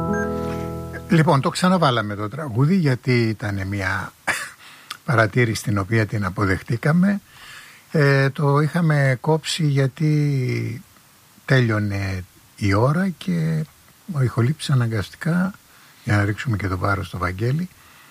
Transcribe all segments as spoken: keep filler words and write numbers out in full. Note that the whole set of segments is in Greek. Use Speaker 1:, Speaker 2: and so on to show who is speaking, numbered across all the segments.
Speaker 1: Λοιπόν, το ξαναβάλαμε το τραγούδι γιατί ήταν μια παρατήρηση την οποία την αποδεχτήκαμε. Ε, το είχαμε κόψει γιατί τέλειωνε η ώρα και ο ηχολήπτης αναγκαστικά, για να ρίξουμε και το βάρος στο Βαγγέλη,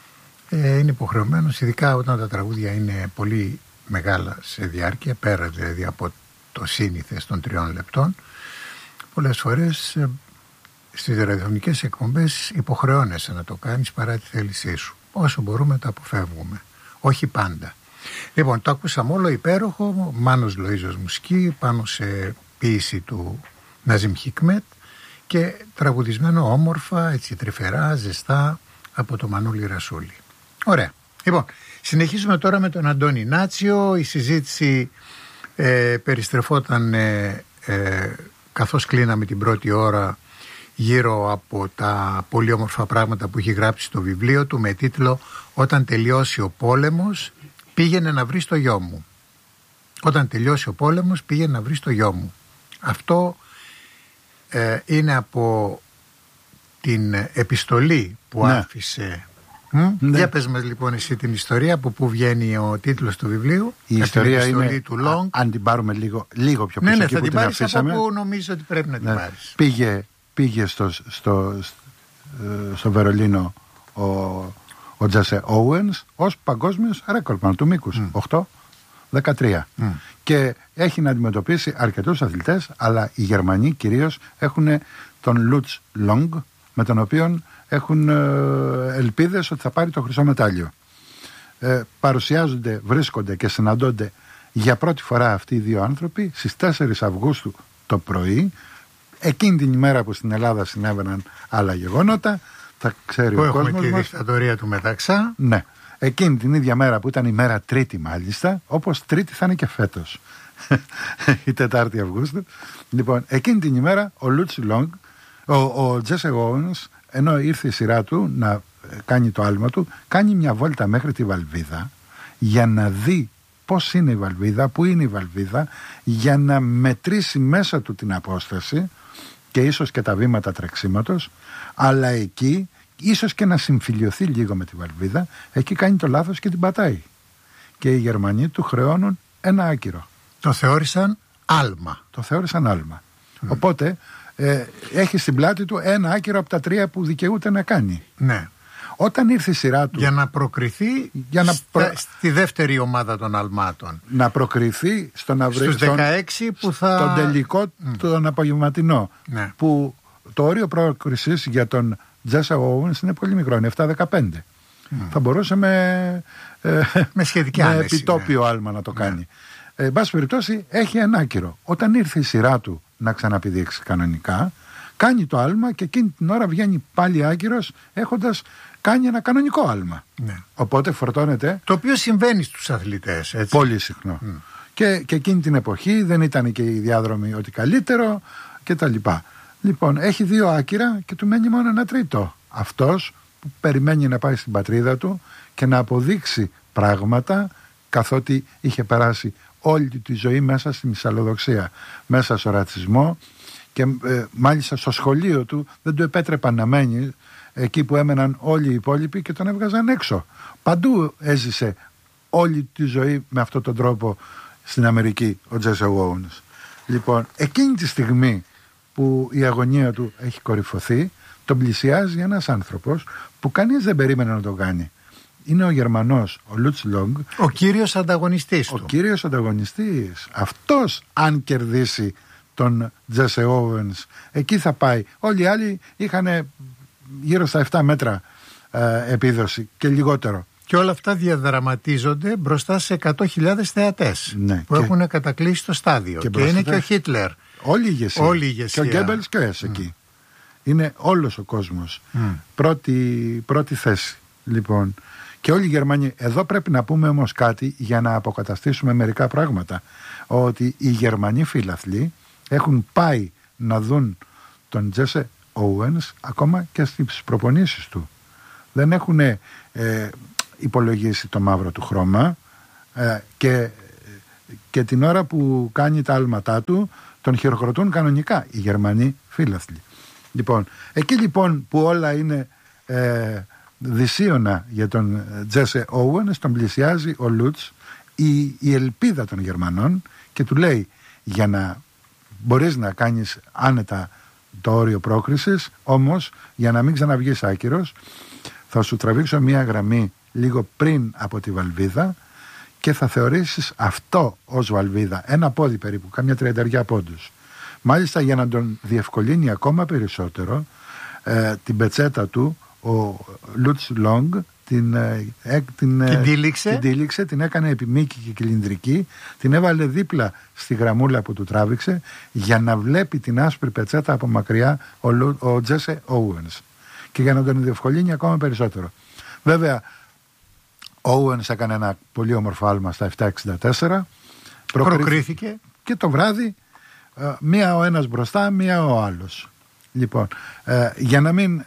Speaker 1: ε, είναι υποχρεωμένος, ειδικά όταν τα τραγούδια είναι πολύ μεγάλα σε διάρκεια, πέρα δηλαδή από το σύνηθες των τριών λεπτών, πολλές φορές ε, στις ραδιοφωνικές εκπομπές υποχρεώνεσαι να το κάνεις παρά τη θέλησή σου. Όσο μπορούμε το αποφεύγουμε, όχι πάντα. Λοιπόν, το ακούσαμε όλο υπέροχο, Μάνος Λοΐζος μουσική, πάνω σε ποίηση του Ναζίμ Χικμέτ και τραγουδισμένο όμορφα, έτσι τρυφερά, ζεστά από το Μανώλη Ρασούλη. Ωραία. Λοιπόν, συνεχίζουμε τώρα με τον Αντώνη Νάτσιο. Η συζήτηση ε, περιστρεφόταν ε, ε, καθώς κλείναμε την πρώτη ώρα γύρω από τα πολύ όμορφα πράγματα που έχει γράψει στο βιβλίο του με τίτλο «Όταν τελειώσει ο πόλεμος, πήγαινε να βρει το γιο μου». Όταν τελειώσει ο πόλεμος, πήγαινε να βρει το γιο μου. Αυτό ε, είναι από την επιστολή που ναι. άφησε. Ναι. Για πες μας λοιπόν εσύ την ιστορία, από πού βγαίνει ο τίτλος του βιβλίου.
Speaker 2: Η ιστορία είναι,
Speaker 1: του Long.
Speaker 2: αν την πάρουμε λίγο, λίγο πιο πίσω,
Speaker 1: ναι, ναι,
Speaker 2: εκεί
Speaker 1: θα
Speaker 2: που
Speaker 1: την πάρεις
Speaker 2: αφήσαμε.
Speaker 1: Από πού νομίζω ότι πρέπει να την
Speaker 2: ναι.
Speaker 1: πάρεις.
Speaker 2: Πήγε, πήγε στο, στο, στο Βερολίνο ο, ο Τζέσε Όουενς ως παγκόσμιος ρέκορδμαν του μήκους, mm. οκτώ δεκατρία. Mm. Και έχει να αντιμετωπίσει αρκετούς αθλητές, αλλά οι Γερμανοί κυρίως έχουν τον Λουτς Λόγκ, με τον οποίο έχουν ελπίδες ότι θα πάρει το χρυσό μετάλλιο. Ε, παρουσιάζονται, βρίσκονται και συναντώνται για πρώτη φορά αυτοί οι δύο άνθρωποι στις τέσσερις Αυγούστου το πρωί, εκείνη την ημέρα που στην Ελλάδα συνέβαιναν άλλα γεγονότα. Θα ξέρει
Speaker 1: που
Speaker 2: ο
Speaker 1: έχουμε
Speaker 2: κόσμος
Speaker 1: τη
Speaker 2: μας.
Speaker 1: δικτατορία του Μεταξά.
Speaker 2: Ναι. Εκείνη την ίδια μέρα που ήταν η μέρα Τρίτη μάλιστα, όπως Τρίτη θα είναι και φέτος, η Τετάρτη Αυγούστου. Λοιπόν, εκείνη την ημέρα ο Λουτς Λόγκ, ο, ο Τζέσε Όουενς, ενώ ήρθε η σειρά του να κάνει το άλμα του, κάνει μια βόλτα μέχρι τη Βαλβίδα για να δει πώς είναι η Βαλβίδα, πού είναι η Βαλβίδα, για να μετρήσει μέσα του την απόσταση και ίσως και τα βήματα τρεξίματος, αλλά εκεί ίσως και να συμφιλιωθεί λίγο με τη Βαλβίδα. Εκεί κάνει το λάθος και την πατάει. Και οι Γερμανοί του χρεώνουν ένα άκυρο.
Speaker 1: Το θεώρησαν άλμα.
Speaker 2: Το θεώρησαν άλμα. Mm. Οπότε ε, έχει στην πλάτη του ένα άκυρο από τα τρία που δικαιούται να κάνει.
Speaker 1: Ναι.
Speaker 2: Όταν ήρθε η σειρά του,
Speaker 1: για να προκριθεί
Speaker 2: για να προ...
Speaker 1: στα, στη δεύτερη ομάδα των αλμάτων.
Speaker 2: Να προκριθεί στο να βρει,
Speaker 1: στους δεκαέξι
Speaker 2: στον,
Speaker 1: που θα...
Speaker 2: τον τελικό mm. τον απογευματινό.
Speaker 1: Ναι.
Speaker 2: Που το όριο πρόκρισης για τον Τζέσε Όουενς είναι πολύ μικρό, είναι επτά δεκαπέντε. Mm. Θα μπορούσε με, ε,
Speaker 1: με σχετική
Speaker 2: με
Speaker 1: άνεση,
Speaker 2: επιτόπιο ναι. άλμα να το κάνει. Ναι. Ε, εν πάση περιπτώσει έχει ένα άκυρο. Όταν ήρθε η σειρά του να ξαναπηδήξει κανονικά, κάνει το άλμα και εκείνη την ώρα βγαίνει πάλι άκυρος, έχοντας κάνει ένα κανονικό άλμα.
Speaker 1: Ναι.
Speaker 2: Οπότε φορτώνεται.
Speaker 1: Το οποίο συμβαίνει στους αθλητές, έτσι.
Speaker 2: Πολύ συχνό. Mm. Και, και εκείνη την εποχή δεν ήταν και οι διάδρομοι ότι καλύτερο κτλ. Λοιπόν, έχει δύο άκυρα και του μένει μόνο ένα τρίτο. Αυτός που περιμένει να πάει στην πατρίδα του και να αποδείξει πράγματα, καθότι είχε περάσει όλη τη ζωή μέσα στη μυσαλλοδοξία, μέσα στο ρατσισμό και ε, μάλιστα στο σχολείο του δεν του επέτρεπαν να μένει εκεί που έμεναν όλοι οι υπόλοιποι και τον έβγαζαν έξω. Παντού έζησε όλη τη ζωή με αυτόν τον τρόπο στην Αμερική ο Τζέσε Όουενς. Λοιπόν, εκείνη τη στιγμή που η αγωνία του έχει κορυφωθεί, τον πλησιάζει ένας άνθρωπος που κανείς δεν περίμενε να το κάνει. Είναι ο Γερμανός, ο Λουτς Λόγκ.
Speaker 1: Ο κύριος ανταγωνιστής
Speaker 2: ο
Speaker 1: του. Ο
Speaker 2: κύριος ανταγωνιστής. Αυτός αν κερδίσει τον Τζέσε Όουενς, εκεί θα πάει. Όλοι οι άλλοι είχαν γύρω στα επτά μέτρα ε, επίδοση και λιγότερο.
Speaker 1: Και όλα αυτά διαδραματίζονται μπροστά σε εκατό χιλιάδες θεατές,
Speaker 2: ναι,
Speaker 1: που
Speaker 2: και...
Speaker 1: έχουν κατακλείσει το στάδιο. Και, και είναι και ο Χίτλερ.
Speaker 2: Όλη η ηγεσία.
Speaker 1: Όλη η ηγεσία.
Speaker 2: Και ο Γκέμπελς και ο Ες εκεί. Mm. Είναι όλος ο κόσμος. Mm. Πρώτη, πρώτη θέση. Λοιπόν, και όλοι οι Γερμανοί. Εδώ πρέπει να πούμε όμως κάτι για να αποκαταστήσουμε μερικά πράγματα. Ότι οι Γερμανοί φίλαθλοι έχουν πάει να δουν τον Τζέσε Όουενς ακόμα και στις προπονήσεις του. Δεν έχουν ε, υπολογίσει το μαύρο του χρώμα ε, και, και την ώρα που κάνει τα άλματά του τον χειροκροτούν κανονικά οι Γερμανοί φίλαθλοι. Λοιπόν, εκεί λοιπόν που όλα είναι ε, δυσίωνα για τον Τζέσε Όουενς, τον πλησιάζει ο Λουτς, η, η ελπίδα των Γερμανών, και του λέει, για να μπορείς να κάνεις άνετα το όριο πρόκρισης, όμως για να μην ξαναβγείς άκυρος, θα σου τραβήξω μια γραμμή λίγο πριν από τη βαλβίδα και θα θεωρήσεις αυτό ως βαλβίδα, ένα πόδι περίπου, κάμια τριανταριά πόντους. Μάλιστα, για να τον διευκολύνει ακόμα περισσότερο, ε, την πετσέτα του ο Λουτς Λόγκ την, ε, την,
Speaker 1: την, τύλιξε.
Speaker 2: την τύλιξε, την έκανε επιμήκη και κυλινδρική, την έβαλε δίπλα στη γραμμούλα που του τράβηξε, για να βλέπει την άσπρη πετσέτα από μακριά ο, ο Τζέσε Όουενς, και για να τον διευκολύνει ακόμα περισσότερο. Βέβαια, ο Όουενς έκανε ένα πολύ όμορφο άλμα στα επτά εξήντα τέσσερα,
Speaker 1: προκρίθηκε
Speaker 2: και το βράδυ ε, μία ο ένας μπροστά, μία ο άλλος. Λοιπόν, ε, για να μην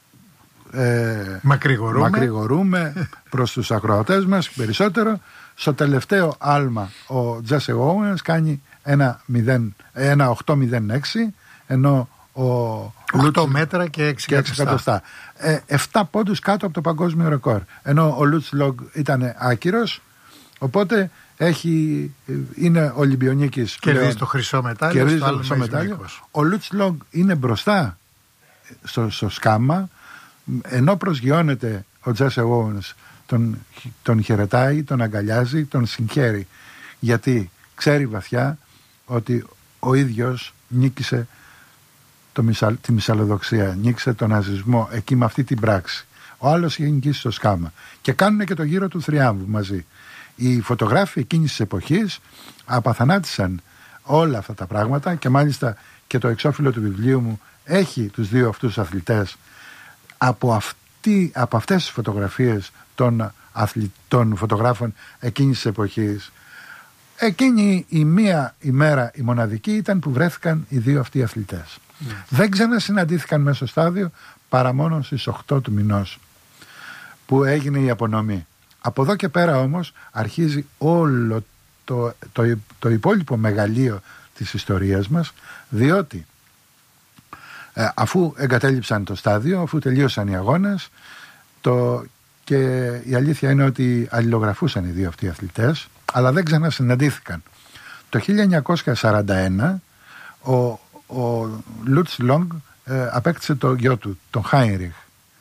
Speaker 2: ε,
Speaker 1: μακρηγορούμε,
Speaker 2: μακρηγορούμε προς τους ακροατές μας περισσότερο, στο τελευταίο άλμα ο Τζέσε Όουενς κάνει ένα, ένα οκτώ μηδέν έξι, ενώ ο
Speaker 1: οκτώ μέτρα και έξι εκατοστά.
Speaker 2: Ε, επτά πόντους κάτω από το παγκόσμιο ρεκόρ. Ενώ ο Λουτς Λόγκ ήταν άκυρος, οπότε έχει, είναι Ολυμπιονίκης.
Speaker 1: Κερδίζει το χρυσό μετάλλιο.
Speaker 2: Κερδίζει το χρυσό μετάλλιο. Ο Λουτς Λόγκ είναι μπροστά στο, στο σκάμα, ενώ προσγειώνεται ο Τζέσε Όουενς, τον, τον χαιρετάει, τον αγκαλιάζει, τον συγχαίρει, γιατί ξέρει βαθιά ότι ο ίδιος νίκησε το μισαλ, τη μυσαλλοδοξία, νίκησε τον ναζισμό εκεί με αυτή την πράξη. Ο άλλος είχε νικήσει στο σκάμα. Και κάνουν και το γύρο του θριάμβου μαζί. Οι φωτογράφοι εκείνης της εποχής απαθανάτησαν όλα αυτά τα πράγματα, και μάλιστα και το εξώφυλλο του βιβλίου μου έχει τους δύο αυτούς αθλητές από, αυτή, από αυτές τις φωτογραφίες των, αθλητών, φωτογράφων εκείνης της εποχής. Εκείνη η μία ημέρα, η μοναδική, ήταν που βρέθηκαν οι δύο αυτοί αθλητές. Yeah. Δεν ξανασυναντήθηκαν μέσα στο στάδιο παρά μόνο στις οκτώ του μηνός που έγινε η απονομή. Από εδώ και πέρα όμως αρχίζει όλο το, το, το υπόλοιπο μεγαλείο της ιστορίας μας, διότι ε, αφού εγκατέλειψαν το στάδιο, αφού τελείωσαν οι αγώνες, το, και η αλήθεια είναι ότι αλληλογραφούσαν οι δύο αυτοί αθλητές, αλλά δεν ξανασυναντήθηκαν. Το χίλια εννιακόσια σαράντα ένα ο, ο Λουτς Λόγκ ε, απέκτησε το γιο του, τον Χάινριχ.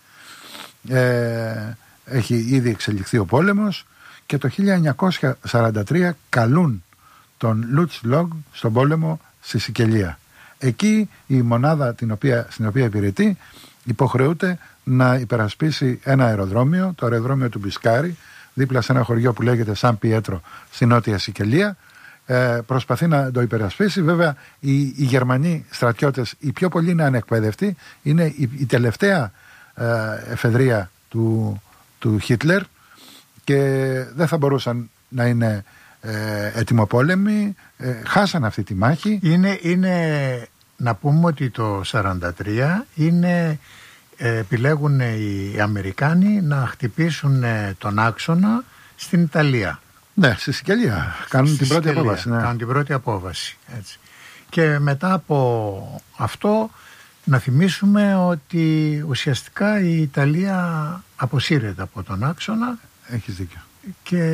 Speaker 2: Ε, έχει ήδη εξελιχθεί ο πόλεμος, και το χίλια εννιακόσια σαράντα τρία καλούν τον Λουτς Λόγκ στον πόλεμο στη Σικελία. Εκεί η μονάδα την οποία, στην οποία υπηρετεί υποχρεούται να υπερασπίσει ένα αεροδρόμιο, το αεροδρόμιο του Μπισκάρι, δίπλα σε ένα χωριό που λέγεται Σαν Πιέτρο στη Νότια Σικελία. Ε, προσπαθεί να το υπερασπίσει. Βέβαια οι, οι Γερμανοί στρατιώτες, οι πιο πολλοί είναι ανεκπαίδευτοι, είναι η, η τελευταία ε, εφεδρεία του, του Χίτλερ, και δεν θα μπορούσαν να είναι ε, ετοιμοπόλεμοι, ε, χάσαν αυτή τη μάχη.
Speaker 1: Είναι, είναι να πούμε ότι το σαράντα τρία είναι, ε, επιλέγουν οι Αμερικάνοι να χτυπήσουν ε, τον άξονα στην Ιταλία.
Speaker 2: Ναι, στη Σικελία. Κάνουν στη την πρώτη Σικελία, απόβαση. Ναι.
Speaker 1: Κάνουν την πρώτη απόβαση. Έτσι. Και μετά από αυτό να θυμίσουμε ότι ουσιαστικά η Ιταλία αποσύρεται από τον άξονα.
Speaker 2: Έχεις δίκιο.
Speaker 1: Και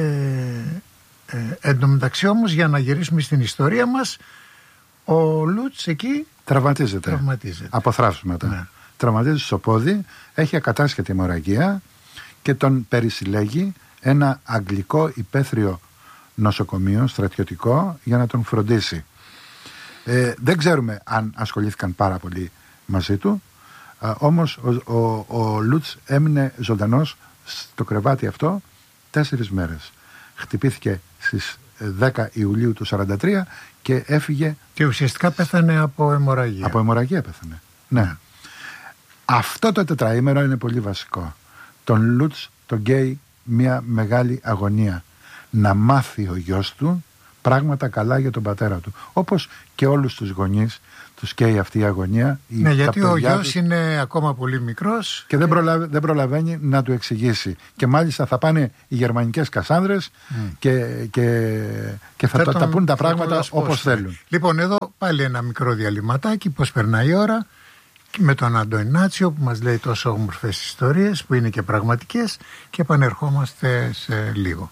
Speaker 1: ε, εν τω μεταξύ όμως, για να γυρίσουμε στην ιστορία μας, ο Λουτς εκεί
Speaker 2: τραυματίζεται.
Speaker 1: τραυματίζεται.
Speaker 2: Από θράψματα.
Speaker 1: Ναι.
Speaker 2: Τραυματίζεται στο πόδι, έχει ακατάσχετη αιμορραγία και τον περισυλλέγει ένα αγγλικό υπαίθριο νοσοκομείο στρατιωτικό για να τον φροντίσει. Ε, δεν ξέρουμε αν ασχολήθηκαν πάρα πολύ μαζί του, α, όμως ο, ο, ο Λουτς έμεινε ζωντανός στο κρεβάτι αυτό τέσσερις μέρες. Χτυπήθηκε στις δέκα Ιουλίου του σαράντα τρία και έφυγε.
Speaker 1: Και ουσιαστικά πέθανε από αιμορραγία.
Speaker 2: Από αιμορραγία πέθανε. Ναι. Αυτό το τετραήμερο είναι πολύ βασικό. Τον Λουτς τον καίει μια μεγάλη αγωνία. Να μάθει ο γιος του πράγματα καλά για τον πατέρα του. Όπως και όλους τους γονείς τους καίει αυτή η αγωνία.
Speaker 1: Ναι, γιατί ο γιος τους είναι ακόμα πολύ μικρός.
Speaker 2: Και, και... Δεν, προλαβα... δεν προλαβαίνει να του εξηγήσει. Και μάλιστα θα πάνε οι γερμανικές Κασάνδρες mm. και, και, και θα, θα τα, τον... τα πούν τα πράγματα όπως θέλουν.
Speaker 1: Λοιπόν, εδώ πάλι ένα μικρό διαλυματάκι, πώς περνάει η ώρα, με τον Αντωνινάτσιο που μας λέει τόσο όμορφες ιστορίες που είναι και πραγματικές, και επανερχόμαστε σε λίγο.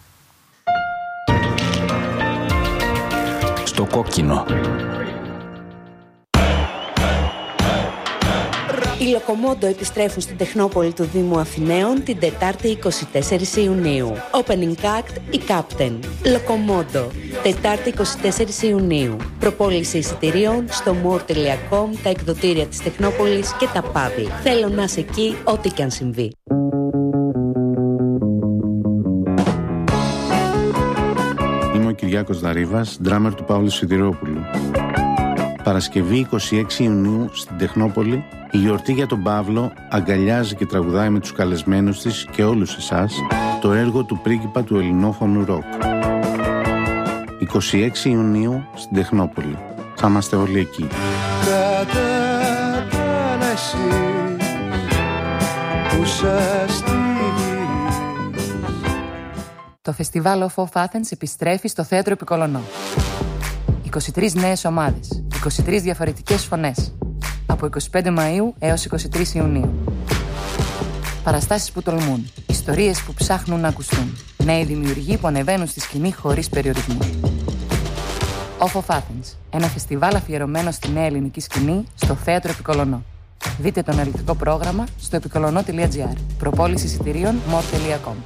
Speaker 3: Στο κόκκινο.
Speaker 4: Οι Λοκομόντο επιστρέφουν στην Τεχνόπολη του Δήμου Αθηναίων την Τετάρτη εικοστή τέταρτη Ιουνίου. Opening act η Captain. Λοκομόντο. Τετάρτη εικοστή τέταρτη Ιουνίου. Προπόληση εισιτηρίων στο more τελεία com, τα εκδοτήρια της Τεχνόπολης και τα παύλα. Θέλω να είσαι εκεί ό,τι και αν συμβεί.
Speaker 5: Είμαι ο Κυριάκος Δαρίβας, ντράμερ του Παύλου Σιδηρόπουλου. Παρασκευή εικοστή έκτη Ιουνίου στην Τεχνόπολη, η γιορτή για τον Παύλο αγκαλιάζει και τραγουδάει με τους καλεσμένους της και όλους εσάς το έργο του πρίγκιπα του ελληνόφωνου ροκ. εικοστή έκτη Ιουνίου στην Τεχνόπολη. Θα είμαστε όλοι εκεί.
Speaker 6: Το φεστιβάλ Off of Athens επιστρέφει στο Θέατρο Επικολονό. είκοσι τρεις νέες ομάδες, είκοσι τρεις διαφορετικές φωνές. Από εικοστή πέμπτη Μαΐου έως εικοστή τρίτη Ιουνίου. Παραστάσεις που τολμούν, ιστορίες που ψάχνουν να ακουστούν. Νέοι δημιουργοί που ανεβαίνουν στη σκηνή χωρίς περιορισμούς. Off of Athens, ένα φεστιβάλ αφιερωμένο στη νέα ελληνική σκηνή στο Θέατρο Επικολονό. Δείτε το αναλυτικό πρόγραμμα στο επικολονό τελεία τζι άρ. Προπόληση εισιτηρίων more τελεία com.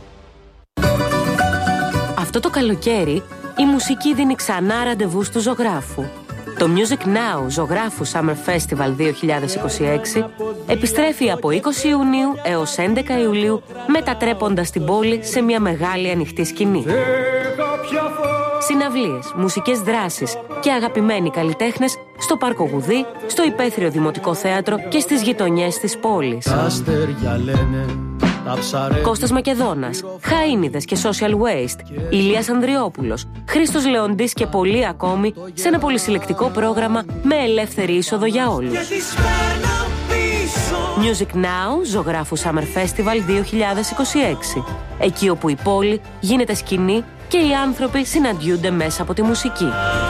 Speaker 7: Αυτό το καλοκαίρι η μουσική δίνει ξανά ραντεβού του ζωγράφου. Το Music Now Ζωγράφου Summer Festival δύο χιλιάδες είκοσι έξι επιστρέφει από είκοσι Ιουνίου έως έντεκα Ιουλίου, μετατρέποντας την πόλη σε μια μεγάλη ανοιχτή σκηνή. Συναυλίες, μουσικές δράσεις και αγαπημένοι καλλιτέχνες στο Πάρκο Γουδί, στο Υπαίθριο Δημοτικό Θέατρο και στις γειτονιές της πόλης. Κώστας Μακεδόνας, Χαΐνιδες και Social Waste, Ηλίας Ανδριόπουλος, Χρήστος Λεοντής και πολλοί ακόμη σε ένα πολυσυλλεκτικό πρόγραμμα με ελεύθερη είσοδο για όλους. Music Now, Ζωγράφου Summer Festival δύο χιλιάδες είκοσι έξι. Εκεί όπου η πόλη γίνεται σκηνή και οι άνθρωποι συναντιούνται μέσα από τη μουσική.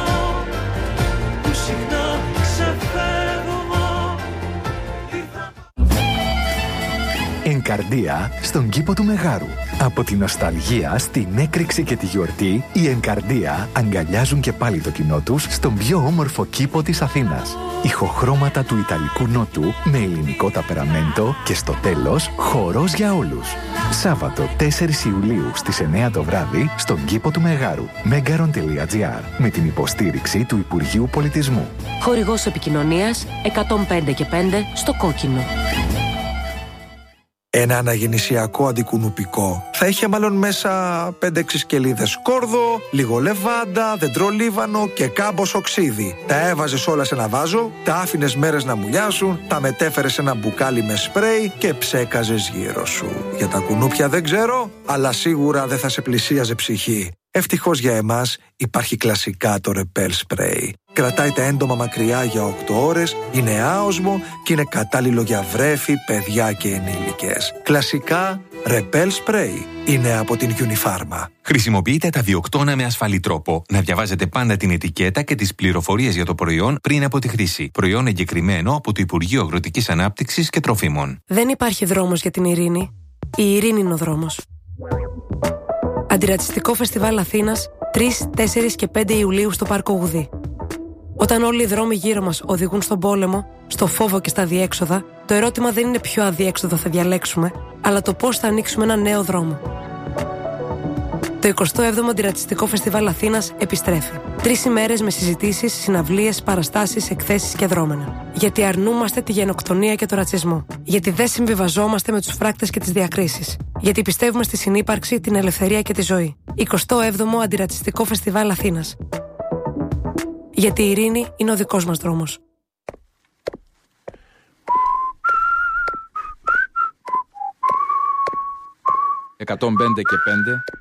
Speaker 8: Ενκαρδία στον κήπο του Μεγάρου. Από τη νοσταλγία στην έκρηξη και τη γιορτή, οι Ενκαρδία αγκαλιάζουν και πάλι το κοινό τους στον πιο όμορφο κήπο της Αθήνας. Ηχοχρώματα του Ιταλικού Νότου με ελληνικό ταπεραμέντο και στο τέλος χορός για όλους. Σάββατο τέσσερις Ιουλίου στις εννιά το βράδυ στον κήπο του Μεγάρου. megaron τελεία τζι άρ με την υποστήριξη του Υπουργείου Πολιτισμού.
Speaker 7: Χορηγός επικοινωνίας εκατόν πέντε και πέντε στο κόκκινο.
Speaker 9: Ένα αναγεννησιακό αντικουνουπικό θα είχε μάλλον μέσα πέντε έξι σκελίδες σκόρδο, λίγο λεβάντα, δεντρολίβανο και κάμποσο ξύδι. Τα έβαζες όλα σε ένα βάζο, τα άφηνες μέρες να μουλιάσουν, τα μετέφερες σε ένα μπουκάλι με σπρέι και ψέκαζες γύρω σου. Για τα κουνούπια δεν ξέρω, αλλά σίγουρα δεν θα σε πλησίαζε ψυχή. Ευτυχώς για εμάς υπάρχει κλασικά το Repel Spray. Κρατάει τα έντομα μακριά για οκτώ ώρες, είναι άοσμο και είναι κατάλληλο για βρέφη, παιδιά και ενήλικες. Κλασικά Repel Spray είναι από την Unifarma.
Speaker 10: Χρησιμοποιείτε τα διοκτώνα με ασφαλή τρόπο. Να διαβάζετε πάντα την ετικέτα και τις πληροφορίες για το προϊόν πριν από τη χρήση. Προϊόν εγκεκριμένο από το Υπουργείο Αγροτικής Ανάπτυξης και Τροφίμων.
Speaker 11: Δεν υπάρχει δρόμος για την ειρήνη. Η ειρήνη είναι ο δρόμος. Αντιρατσιστικό Φεστιβάλ Αθήνας τρεις, τέσσερις και πέντε Ιουλίου στο Πάρκο Γουδί. Όταν όλοι οι δρόμοι γύρω μας οδηγούν στον πόλεμο, στο φόβο και στα αδιέξοδα, το ερώτημα δεν είναι ποιο αδιέξοδο θα διαλέξουμε, αλλά το πώς θα ανοίξουμε ένα νέο δρόμο. Το εικοστό έβδομο Αντιρατσιστικό Φεστιβάλ Αθήνας επιστρέφει. Τρεις ημέρες με συζητήσεις, συναυλίες, παραστάσεις, εκθέσεις και δρόμενα. Γιατί αρνούμαστε τη γενοκτονία και το ρατσισμό. Γιατί δεν συμβιβαζόμαστε με τους φράκτες και τις διακρίσεις. Γιατί πιστεύουμε στη συνύπαρξη, την ελευθερία και τη ζωή. εικοστό έβδομο Αντιρατσιστικό Φεστιβάλ Αθήνας. Γιατί η ειρήνη είναι ο δικός μας δρόμος.
Speaker 3: εκατόν πέντε και πέντε